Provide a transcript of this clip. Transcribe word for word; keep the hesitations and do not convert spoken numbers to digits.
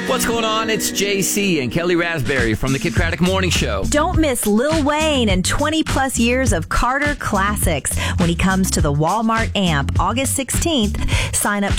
What's going on? It's J C and Kelly Raspberry from the Kid Craddock Morning Show. Don't miss Lil Wayne and twenty plus years of Carter classics when he comes to the Walmart Amp August sixteenth. Sign up